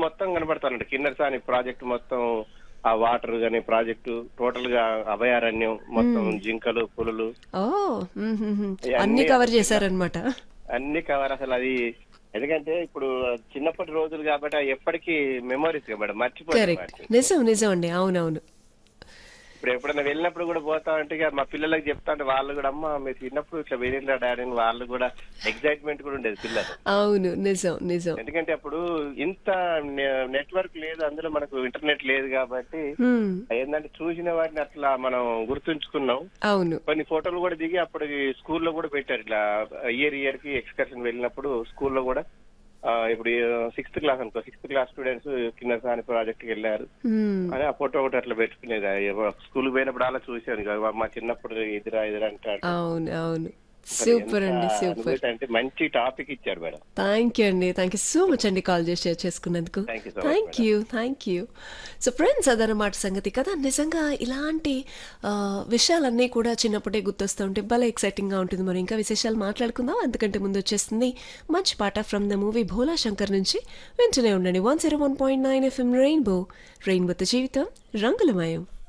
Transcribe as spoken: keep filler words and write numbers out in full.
మొత్తం కనబడతానండి. కిన్నెరసాని ప్రాజెక్ట్ మొత్తం, ఆ వాటర్ గాని ప్రాజెక్టు టోటల్ గా అభయారణ్యం మొత్తం, మ్మ్. జింకలు, పులులు ఓ మ్మ్, మ్మ్, మ్మ్. అన్ని ఇవన్నీ కవర్ అసలు చిన్న చేశారనమాట. అన్ని కవర్ అసలు అది. ఎందుకంటే ఇప్పుడు చిన్నప్పటి రోజులు కాబట్టి అవి ఎప్పటికీ మెమోరీస్ మేడం, మర్చిపోలేము కరెక్ట్. వాటిని. నిజం నిజం అండి. అవునవును. ఇప్పుడు ఎప్పుడైనా వెళ్ళినప్పుడు కూడా పోతా ఉంటే ఇక మా పిల్లలకి చెప్తా అంటే వాళ్ళు కూడా, అమ్మ మీరు చిన్నప్పుడు ఇట్లా వెళ్ళిండ్రా డాడీ అని, వాళ్ళు కూడా ఎగ్జైట్మెంట్ కూడా ఉండేది పిల్లలు. అవును. నిజం నిజం. ఎందుకంటే అప్పుడు ఇంత నెట్వర్క్ లేదు, అందులో మనకు ఇంటర్నెట్ లేదు కాబట్టి మ్మ్. ఏంటంటే చూసిన వాటిని అట్లా మనం గుర్తుంచుకున్నాం. అవును. కొన్ని ఫోటోలు కూడా దిగి అప్పుడు స్కూల్లో కూడా పెట్టారు ఇట్లా, ఇయర్ ఇయర్ కి ఎక్స్కర్షన్ వెళ్ళినప్పుడు స్కూల్లో కూడా. ఆ, ఇప్పుడు సిక్స్త్ క్లాస్ అనుకో, sixth class students Kinnerasani project కి వెళ్ళారు మ్మ్. అని ఆ ఫోటో ఒకటి అట్లా పెట్టుకునేది. స్కూల్ పోయినప్పుడు అలా చూసాను ఇక మా చిన్నప్పుడు ఎదురా ఎదురా అంటాడు. అవును అవును. అసలు సూపర్ ఎంత అండి. సూపర్. అనుభూతి అంటే మంచి టాపిక్ ఇచ్చారు మేడం. థ్యాంక్ యూ అండి. థ్యాంక్ యూ సో మచ్ అండి కాల్ చేసి షేర్ చేసుకున్నందుకు. Thank you so much thank madam. You thank you. So friends, అదనమాట సంగతి కదా. నిజంగా ఇలాంటి ఆ, విషయాలన్నీ కూడా చిన్నప్పుడే గుర్తొస్తూ ఉంటే భలే ఎక్సైటింగ్గా ఉంటుంది. మరి ఇంకా విశేషాలు మాట్లాడుకుందాం. అంతకంటే ముందు వచ్చేస్తుంది మంచి పాట from the movie Bhola Shankar నుంచి. వింటూనే ఉండండి one zero one point nine FM rainbow. రెయిన్బోతో జీవితం రంగులమయం.